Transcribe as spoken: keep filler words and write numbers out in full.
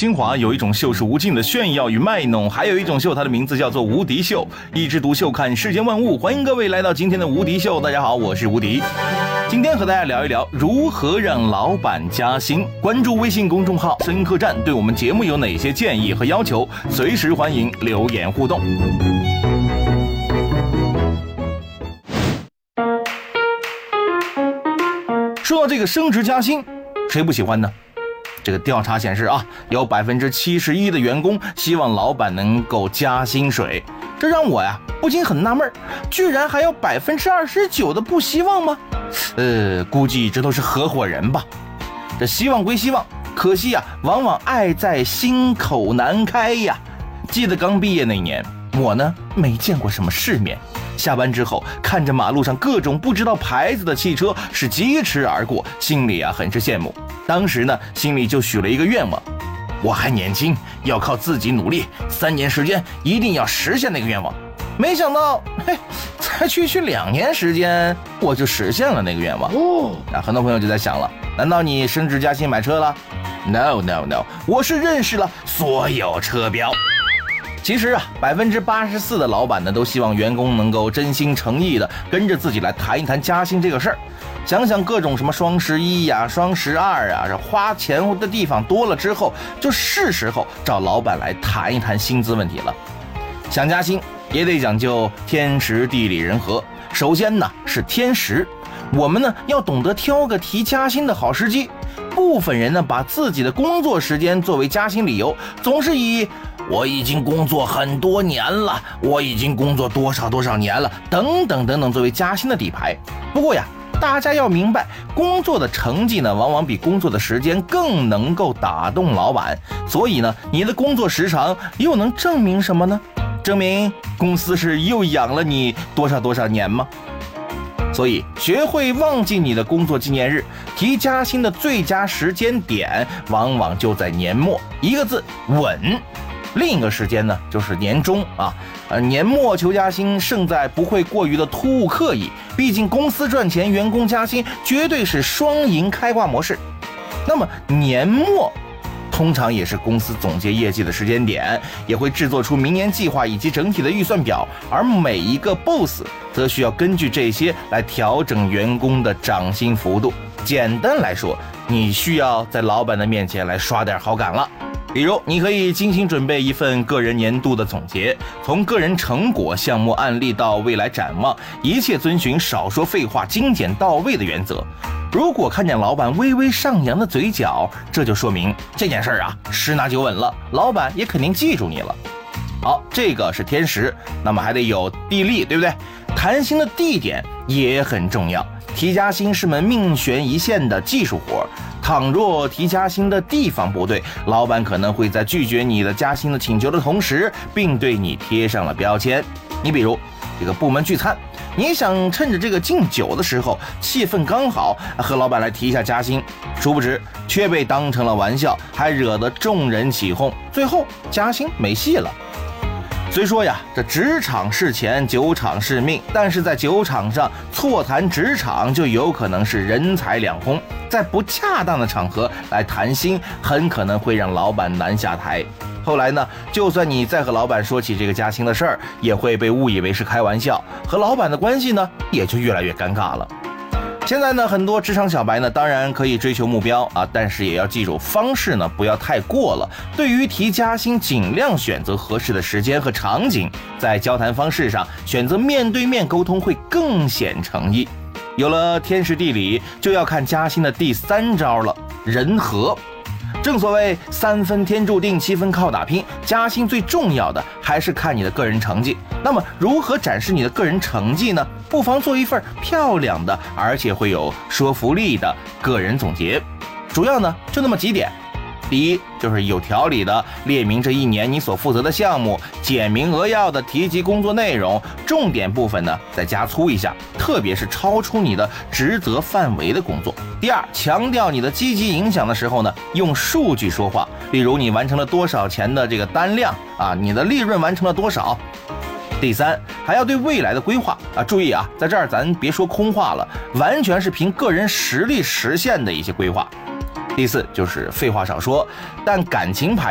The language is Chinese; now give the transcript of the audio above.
精华，有一种秀是无尽的炫耀与卖弄，还有一种秀，它的名字叫做无敌秀。一枝独秀看世间万物，欢迎各位来到今天的无敌秀。大家好，我是无敌。今天和大家聊一聊如何让老板加薪。关注微信公众号深客栈，对我们节目有哪些建议和要求，随时欢迎留言互动。说到这个升职加薪，谁不喜欢呢？这个调查显示啊，有百分之七十一的员工希望老板能够加薪水，这让我呀不禁很纳闷，居然还有百分之二十九的不希望吗？呃，估计这都是合伙人吧。这希望归希望，可惜呀，往往爱在心口难开呀。记得刚毕业那年，我呢没见过什么世面。下班之后，看着马路上各种不知道牌子的汽车是疾驰而过，心里啊很是羡慕。当时呢，心里就许了一个愿望，我还年轻，要靠自己努力，三年时间一定要实现那个愿望。没想到，嘿，才区区两年时间，我就实现了那个愿望。哦，那很多朋友就在想了，难道你升职加薪买车了 ？No No No， 我是认识了所有车标。其实啊，百分之八十四的老板呢，都希望员工能够真心诚意的跟着自己来谈一谈加薪这个事儿。想想各种什么双十一呀、双十二啊，这花钱的地方多了之后，就是时候找老板来谈一谈薪资问题了。想加薪也得讲究天时地利人和。首先呢是天时，我们呢要懂得挑个提加薪的好时机。部分人呢把自己的工作时间作为加薪理由，总是以我已经工作很多年了，我已经工作多少多少年了，等等等等作为加薪的底牌。不过呀，大家要明白，工作的成绩呢，往往比工作的时间更能够打动老板。所以呢，你的工作时长又能证明什么呢？证明公司是又养了你多少多少年吗？所以学会忘记你的工作纪念日，提加薪的最佳时间点往往就在年末，一个字，稳。另一个时间呢就是年终啊，呃，年末求加薪胜在不会过于的突兀刻意，毕竟公司赚钱，员工加薪绝对是双赢开挂模式。那么年末通常也是公司总结业绩的时间点，也会制作出明年计划以及整体的预算表，而每一个 boss 则需要根据这些来调整员工的涨薪幅度。简单来说，你需要在老板的面前来刷点好感了。比如你可以精心准备一份个人年度的总结，从个人成果、项目案例到未来展望，一切遵循少说废话、精简到位的原则。如果看见老板微微上扬的嘴角，这就说明这件事儿啊十拿九稳了，老板也肯定记住你了。好，这个是天时，那么还得有地利，对不对？谈薪的地点也很重要，提加薪是门命悬一线的技术活，倘若提加薪的地方不对，老板可能会在拒绝你的加薪的请求的同时，并对你贴上了标签。你比如这个部门聚餐，你想趁着这个敬酒的时候，气氛刚好，和老板来提一下加薪，殊不知却被当成了玩笑，还惹得众人起哄，最后加薪没戏了。虽说呀，这职场是钱，酒场是命，但是在酒场上错谈职场，就有可能是人财两空。在不恰当的场合来谈薪，很可能会让老板难下台。后来呢，就算你再和老板说起这个加薪的事儿，也会被误以为是开玩笑，和老板的关系呢，也就越来越尴尬了。现在呢，很多职场小白呢，当然可以追求目标啊，但是也要记住方式呢，不要太过了。对于提加薪，尽量选择合适的时间和场景，在交谈方式上选择面对面沟通会更显诚意。有了天时地利，就要看加薪的第三招了，人和。正所谓三分天注定，七分靠打拼，加薪最重要的还是看你的个人成绩。那么如何展示你的个人成绩呢？不妨做一份漂亮的而且会有说服力的个人总结，主要呢就那么几点。第一，就是有条理的列明这一年你所负责的项目，简明扼要的提及工作内容，重点部分呢再加粗一下，特别是超出你的职责范围的工作。第二，强调你的积极影响的时候呢，用数据说话，例如你完成了多少钱的这个单量啊，你的利润完成了多少。第三，还要对未来的规划啊，注意啊，在这儿咱别说空话了，完全是凭个人实力实现的一些规划。第四，就是废话少说，但感情牌